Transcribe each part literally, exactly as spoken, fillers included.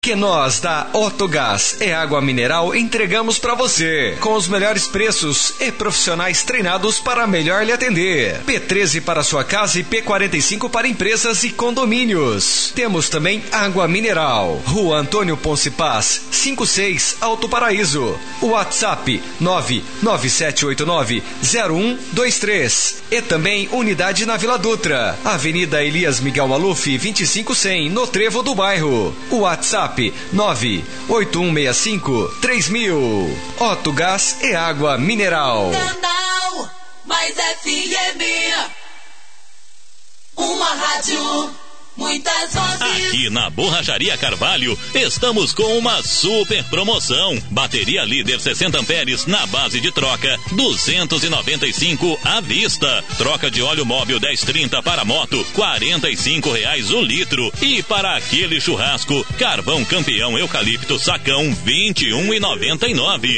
que nós da Otogás é água mineral entregamos para você, com os melhores preços e profissionais treinados para melhor lhe atender. P treze para sua casa e P quarenta e cinco para empresas e condomínios. Temos também água mineral. Rua Antônio Ponce Paz, cinquenta e seis, Alto Paraíso. WhatsApp nove nove sete oito nove zero um dois três. E também unidade na Vila Dutra, Avenida Elias Miguel Maluf, vinte e cinco cem, no Trevo do Bairro. WhatsApp nove oito um seis cinco três mil. Otogás é água mineral. Canal Mais F M, uma rádio, muitas vozes. Aqui na Borracharia Carvalho estamos com uma super promoção. Bateria líder sessenta amperes na base de troca duzentos e noventa e cinco à vista. Troca de óleo móvel dez trinta para moto quarenta e cinco reais o litro. E para aquele churrasco, carvão campeão eucalipto sacão vinte e um e noventa e nove.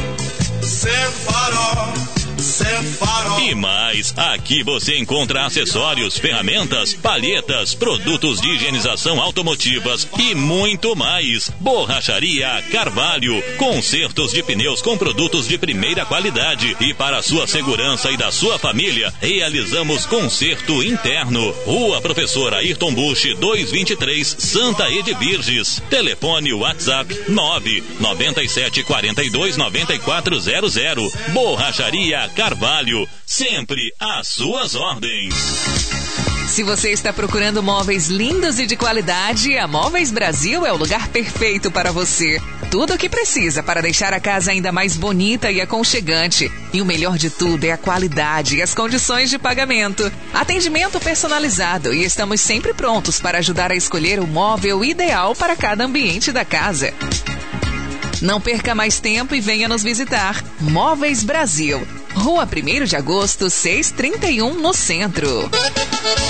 E mais, aqui você encontra acessórios, ferramentas, palhetas, produtos de higienização automotivas e muito mais. Borracharia Carvalho, consertos de pneus com produtos de primeira qualidade. E para a sua segurança e da sua família, realizamos conserto interno. Rua Professor Ayrton Busch, duzentos e vinte e três, Santa Edvirges. Telefone WhatsApp nove nove sete quatro dois nove quatro zero zero. Borracharia Carvalho, sempre às suas ordens. Se você está procurando móveis lindos e de qualidade, a Móveis Brasil é o lugar perfeito para você. Tudo o que precisa para deixar a casa ainda mais bonita e aconchegante. E o melhor de tudo é a qualidade e as condições de pagamento. Atendimento personalizado e estamos sempre prontos para ajudar a escolher o móvel ideal para cada ambiente da casa. Não perca mais tempo e venha nos visitar. Móveis Brasil, Rua primeiro de agosto, seiscentos e trinta e um, no centro.